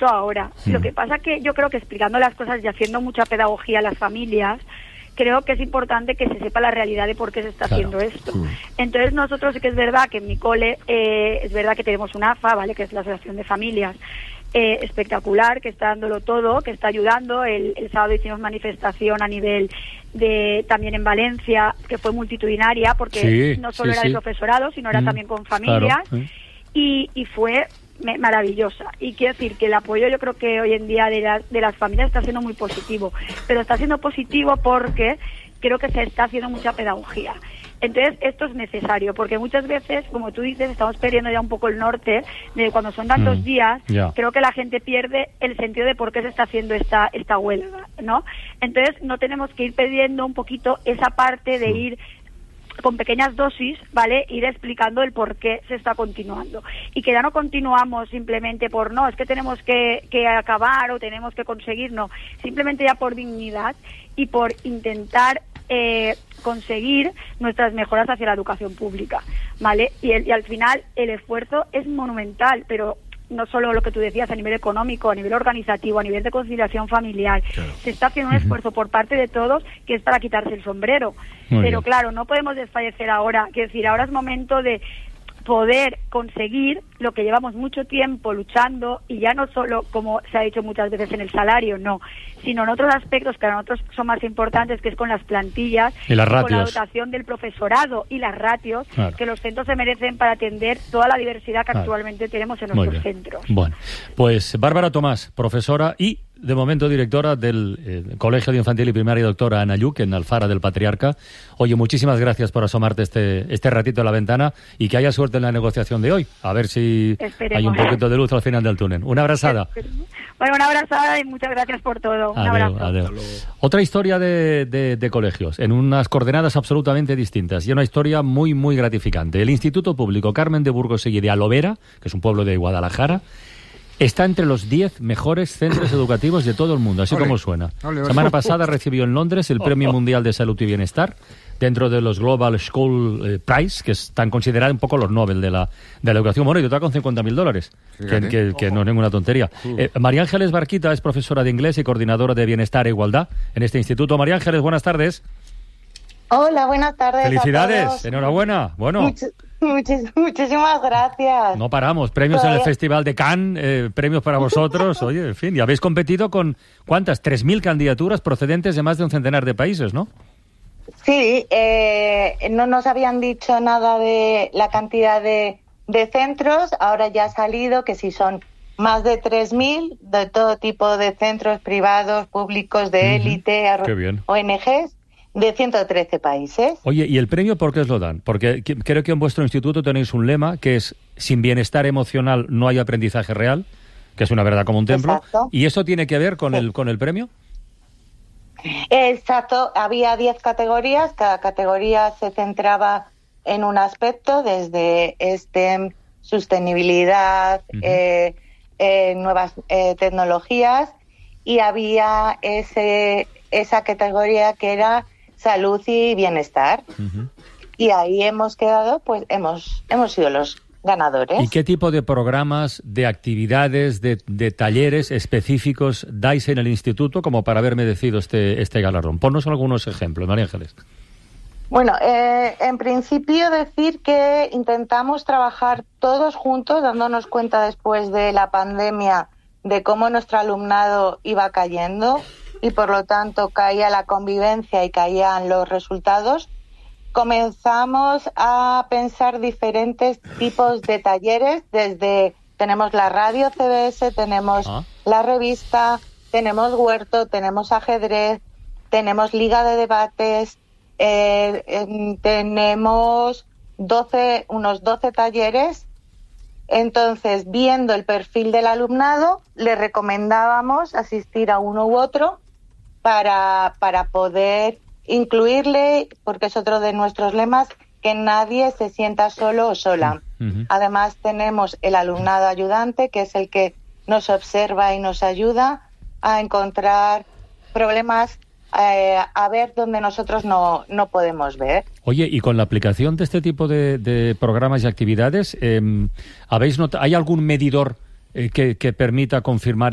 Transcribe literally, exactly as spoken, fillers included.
momento ahora. Sí. Lo que pasa que yo creo que explicando las cosas y haciendo mucha pedagogía a las familias, creo que es importante que se sepa la realidad de por qué se está claro. haciendo esto. Sí. Entonces nosotros sí que es verdad que en mi cole eh, es verdad que tenemos una A F A, ¿vale? Que es la Asociación de Familias, eh, espectacular, que está dándolo todo, que está ayudando. El, el sábado hicimos manifestación a nivel de también en Valencia, que fue multitudinaria, porque sí, no solo sí, era sí. de profesorado, sino era mm, también con familias, claro. y, y fue maravillosa. Y quiero decir que el apoyo, yo creo que hoy en día de, la, de las familias está siendo muy positivo, pero está siendo positivo porque creo que se está haciendo mucha pedagogía. Entonces esto es necesario, porque muchas veces, como tú dices, estamos perdiendo ya un poco el norte de cuando son tantos mm, días, yeah. creo que la gente pierde el sentido de por qué se está haciendo esta esta huelga, ¿no? Entonces no tenemos que ir perdiendo un poquito esa parte de ir con pequeñas dosis, ¿vale? Ir explicando el por qué se está continuando. Y que ya no continuamos simplemente por, no, es que tenemos que, que acabar o tenemos que conseguir, no. Simplemente ya por dignidad y por intentar eh, conseguir nuestras mejoras hacia la educación pública, ¿vale? Y, el, y al final el esfuerzo es monumental, pero no solo lo que tú decías a nivel económico, a nivel organizativo, a nivel de conciliación familiar. Claro. Se está haciendo un esfuerzo por parte de todos que es para quitarse el sombrero. Muy Pero bien. Claro, no podemos desfallecer ahora. Quiero decir, ahora es momento de poder conseguir lo que llevamos mucho tiempo luchando, y ya no solo, como se ha dicho muchas veces, en el salario, no, sino en otros aspectos que a nosotros son más importantes, que es con las plantillas, y las ratios, con la dotación del profesorado y las ratios, claro. que los centros se merecen para atender toda la diversidad que claro. actualmente tenemos en nuestros centros. Bueno, pues Bárbara Tomás, profesora y de momento directora del eh, Colegio de Infantil y Primaria Doctora Ana Lluch, en Alfara del Patriarca. Oye, muchísimas gracias por asomarte este este ratito a la ventana y que haya suerte en la negociación de hoy. A ver si Esperemos. hay un poquito de luz al final del túnel. Una abrazada. Bueno, una abrazada y muchas gracias por todo. Un adeu, abrazo. Adeu. Otra historia de, de, de colegios, en unas coordenadas absolutamente distintas, y una historia muy, muy gratificante. El Instituto Público Carmen de Burgos y de Alovera, que es un pueblo de Guadalajara, está entre los diez mejores centros educativos de todo el mundo, así ole, como suena. Ole, ole. Semana pasada recibió en Londres el Premio Mundial de Salud y Bienestar, dentro de los Global School eh, Prize, que están considerados un poco los Nobel de la, de la educación. Bueno, y total con cincuenta mil dólares, que, que, que no es ninguna tontería. Eh, María Ángeles Barquita es profesora de inglés y coordinadora de Bienestar e Igualdad en este instituto. María Ángeles, buenas tardes. Hola, buenas tardes. Felicidades, enhorabuena. Bueno, Much, muchis, muchísimas gracias. No paramos, premios Todavía. en el Festival de Cannes, eh, premios para vosotros. Oye, en fin, y habéis competido con, ¿cuántas? tres mil candidaturas procedentes de más de un centenar de países, ¿no? Sí, eh, no nos habían dicho nada de la cantidad de, de centros, ahora ya ha salido que si son más de tres mil, de todo tipo de centros privados, públicos, de élite, uh-huh. O N Ges, de ciento trece países. Oye, ¿y el premio por qué os lo dan? Porque creo que en vuestro instituto tenéis un lema que es: sin bienestar emocional no hay aprendizaje real, que es una verdad como un templo. Exacto. ¿Y eso tiene que ver con, sí. el, con el premio? Exacto, había diez categorías, cada categoría se centraba en un aspecto, desde STEM, sostenibilidad, uh-huh. eh, eh, nuevas eh, tecnologías, y había ese esa categoría que era salud y bienestar. Uh-huh. Y ahí hemos quedado, pues hemos hemos sido los ganadores. ¿Y qué tipo de programas, de actividades, de, de talleres específicos dais en el instituto como para haber merecido este, este galardón? Ponnos algunos ejemplos, María Ángeles. Bueno, eh, en principio decir que intentamos trabajar todos juntos, dándonos cuenta después de la pandemia de cómo nuestro alumnado iba cayendo y por lo tanto caía la convivencia y caían los resultados. Comenzamos a pensar diferentes tipos de talleres, desde tenemos la radio C B S, tenemos ah. la revista, tenemos huerto, tenemos ajedrez, tenemos liga de debates, eh, eh, tenemos doce, unos doce talleres. Entonces, viendo el perfil del alumnado, le recomendábamos asistir a uno u otro para, para poder incluirle, porque es otro de nuestros lemas, que nadie se sienta solo o sola. Uh-huh. Además, tenemos el alumnado ayudante, que es el que nos observa y nos ayuda a encontrar problemas, eh, a ver donde nosotros no, no podemos ver. Oye, y con la aplicación de este tipo de, de programas y actividades, eh, ¿habéis not- ¿hay algún medidor eh, que, que permita confirmar